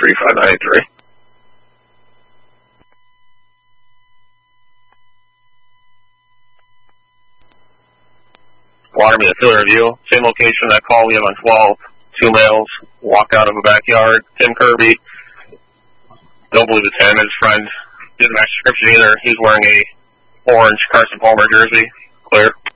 35983. Waterman Field Review, same location, that call we have on 12. 2 males walk out of a backyard. Tim Kirby, don't believe it's him. His friend didn't match description either. He's wearing a orange Carson Palmer jersey. Clear.